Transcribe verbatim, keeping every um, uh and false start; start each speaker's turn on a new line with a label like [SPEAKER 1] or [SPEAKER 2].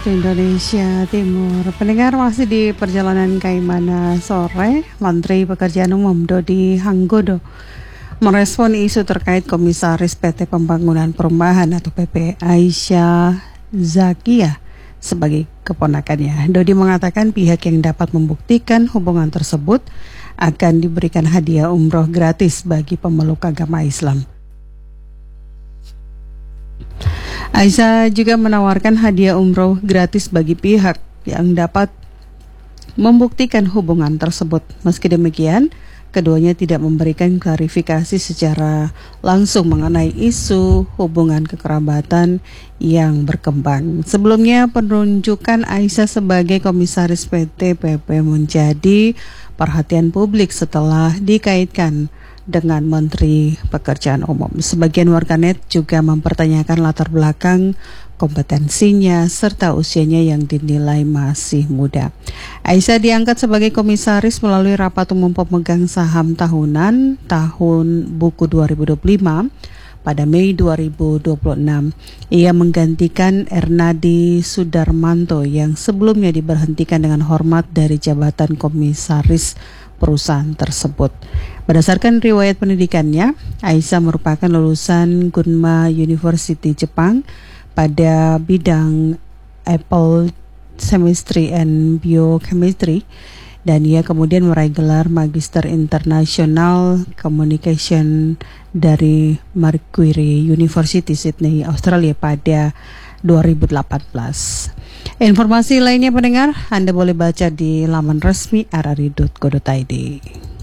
[SPEAKER 1] waktu Indonesia Timur. Pendengar masih di perjalanan Kaimana sore, Menteri Pekerjaan Umum Dodi Hanggodo merespon isu terkait Komisaris P T Pembangunan Perumahan atau P P Aisyah Zakia sebagai keponakannya. Dodi mengatakan pihak yang dapat membuktikan hubungan tersebut akan diberikan hadiah umroh gratis bagi pemeluk agama Islam. Aisyah juga menawarkan hadiah umroh gratis bagi pihak yang dapat membuktikan hubungan tersebut. Meski demikian, keduanya tidak memberikan klarifikasi secara langsung mengenai isu hubungan kekerabatan yang berkembang. Sebelumnya, penunjukan Aisyah sebagai Komisaris P T P P menjadi perhatian publik setelah dikaitkan dengan Menteri Pekerjaan Umum. Sebagian warganet juga mempertanyakan latar belakang kompetensinya serta usianya yang dinilai masih muda. Aisyah diangkat sebagai komisaris melalui rapat umum pemegang saham tahunan tahun buku dua ribu dua puluh lima pada Mei dua ribu dua puluh enam. Ia menggantikan Ernadi Sudarmanto yang sebelumnya diberhentikan dengan hormat dari jabatan komisaris perusahaan tersebut. Berdasarkan riwayat pendidikannya, Aisyah merupakan lulusan Gunma University Jepang pada bidang Apple Chemistry and Biochemistry, dan ia kemudian meraih gelar Magister International Communication dari Macquarie University Sydney, Australia pada dua ribu delapan belas. Informasi lainnya pendengar, Anda boleh baca di laman resmi r r i dot co dot i d.